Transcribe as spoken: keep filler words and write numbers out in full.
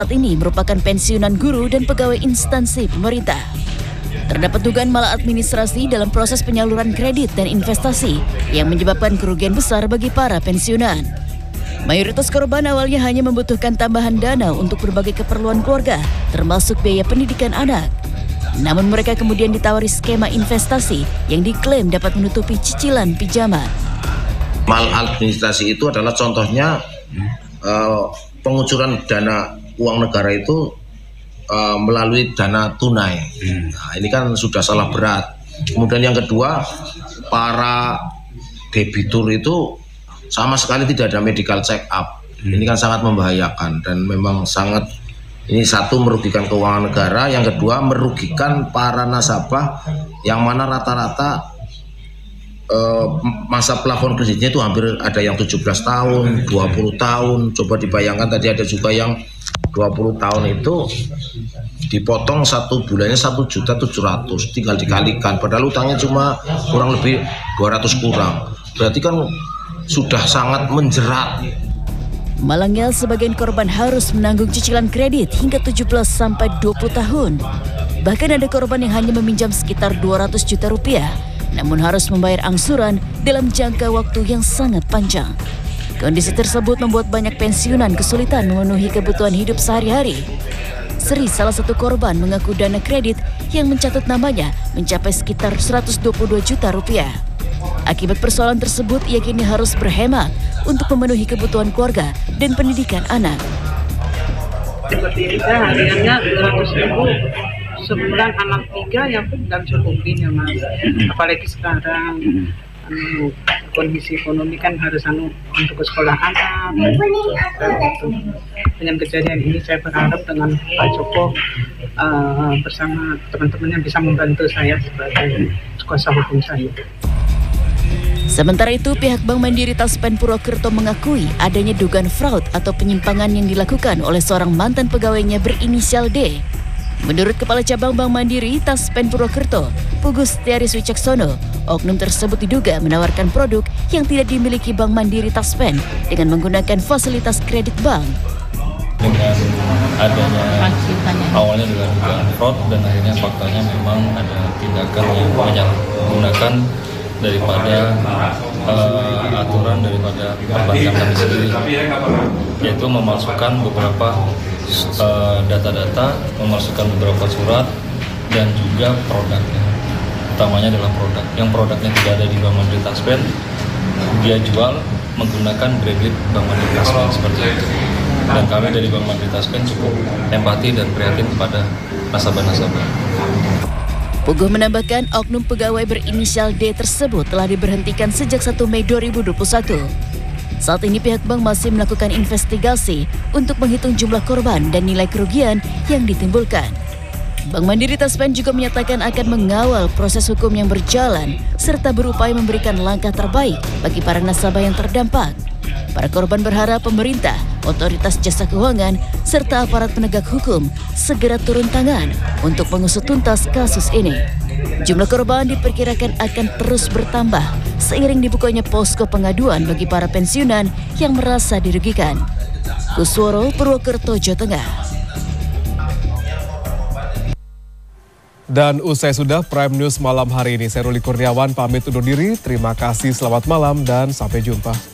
saat ini merupakan pensiunan guru dan pegawai instansi pemerintah. Terdapat dugaan maladministrasi dalam proses penyaluran kredit dan investasi yang menyebabkan kerugian besar bagi para pensiunan. Mayoritas korban awalnya hanya membutuhkan tambahan dana untuk berbagai keperluan keluarga, termasuk biaya pendidikan anak. Namun mereka kemudian ditawari skema investasi yang diklaim dapat menutupi cicilan pinjaman. Maladministrasi itu adalah contohnya uh, pengucuran dana uang negara itu uh, melalui dana tunai. Nah, ini kan sudah salah berat. Kemudian yang kedua, para debitur itu sama sekali tidak ada medical check up. Ini kan sangat membahayakan dan memang sangat, ini satu merugikan keuangan negara, yang kedua merugikan para nasabah yang mana rata-rata uh, masa plafon kreditnya itu hampir ada yang tujuh belas tahun, dua puluh tahun. Coba dibayangkan, tadi ada juga yang dua puluh tahun itu dipotong satu bulannya satu juta tujuh ratus, tinggal dikalikan, padahal utangnya cuma kurang lebih dua ratus kurang. Berarti kan sudah sangat menjerat. Malangnya sebagian korban harus menanggung cicilan kredit hingga tujuh belas sampai dua puluh tahun. Bahkan ada korban yang hanya meminjam sekitar dua ratus juta rupiah, namun harus membayar angsuran dalam jangka waktu yang sangat panjang. Kondisi tersebut membuat banyak pensiunan kesulitan memenuhi kebutuhan hidup sehari-hari. Sri, salah satu korban, mengaku dana kredit yang mencatut namanya mencapai sekitar seratus dua puluh dua juta rupiah. Akibat persoalan tersebut, ia kini harus berhemat untuk memenuhi kebutuhan keluarga dan pendidikan anak. Seperti kita hariannya dua ratus ribu sebulan, anak tiga yang pun nggak cukupin ya mas. Apalagi sekarang anu, kondisi ekonomi kan harus anu untuk ke sekolah anak. Gitu. Dengan kejadian ini saya berharap dengan Pak Joko uh, bersama teman-teman yang bisa membantu saya sebagai kuasa hukum saya. Sementara itu, pihak Bank Mandiri Taspen Purwokerto mengakui adanya dugaan fraud atau penyimpangan yang dilakukan oleh seorang mantan pegawainya berinisial D. Menurut Kepala Cabang Bank Mandiri Taspen Purwokerto, Pugus Setiaris Wicaksono, oknum tersebut diduga menawarkan produk yang tidak dimiliki Bank Mandiri Taspen dengan menggunakan fasilitas kredit bank. Dengan adanya awalnya dengan dugaan fraud dan akhirnya faktanya memang ada tindakan yang menyalahgunakan daripada uh, aturan daripada perbankan kami sendiri, yaitu memasukkan beberapa data-data, uh, memasukkan beberapa surat dan juga produknya. Utamanya adalah produk. Yang produknya tidak ada di Bank Mandiri Taspen, dia jual menggunakan kredit Bank Mandiri Taspen seperti itu. Dan kami dari Bank Mandiri Taspen cukup empati dan prihatin kepada nasabah-nasabah. Puguh menambahkan oknum pegawai berinisial D tersebut telah diberhentikan sejak satu Mei dua ribu dua puluh satu. Saat ini pihak bank masih melakukan investigasi untuk menghitung jumlah korban dan nilai kerugian yang ditimbulkan. Bank Mandiri Taspen juga menyatakan akan mengawal proses hukum yang berjalan serta berupaya memberikan langkah terbaik bagi para nasabah yang terdampak. Para korban berharap pemerintah, otoritas jasa keuangan, serta aparat penegak hukum segera turun tangan untuk mengusut tuntas kasus ini. Jumlah korban diperkirakan akan terus bertambah seiring dibukanya posko pengaduan bagi para pensiunan yang merasa dirugikan. Kusworo, Purwokerto, Jawa Tengah. Dan usai sudah Prime News malam hari ini, saya Ruli Kurniawan pamit undur diri. Terima kasih, selamat malam dan sampai jumpa.